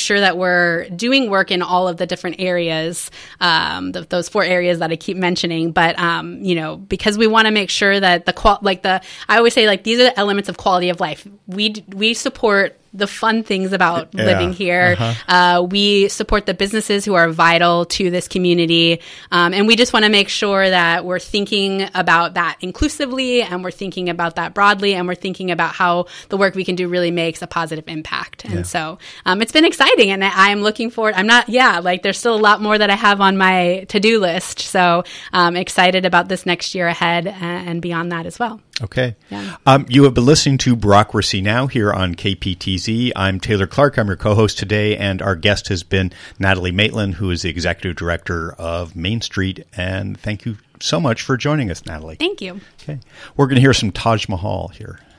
sure that we're doing work in all of the different areas, those 4 areas that I keep mentioning. But, because we want to make sure that I always say, like, these are the elements of quality of life. We support the fun things about living here. We support the businesses who are vital to this community. And we just want to make sure that we're thinking about that inclusively, and we're thinking about that broadly, and we're thinking about how the work we can do really makes a positive impact. And so it's been exciting, and I'm looking forward. There's still a lot more that I have on my to-do list. So I'm excited about this next year ahead and beyond that as well. Okay. Yeah. You have been listening to Bureaucracy Now! Here on KPTZ. I'm Taylor Clark. I'm your co-host today, and our guest has been Natalie Maitland, who is the Executive Director of Main Street. And thank you so much for joining us, Natalie. Thank you. Okay. We're going to hear some Taj Mahal here.